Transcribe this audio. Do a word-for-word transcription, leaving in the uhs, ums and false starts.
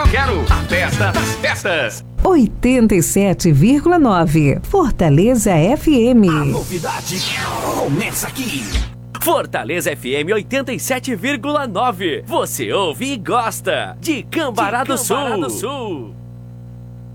quero, quero. A festa das festas. oitenta e sete vírgula nove Fortaleza F M. A novidade começa aqui. Fortaleza F M oitenta e sete vírgula nove. Você ouve e gosta de Cambará do Sul.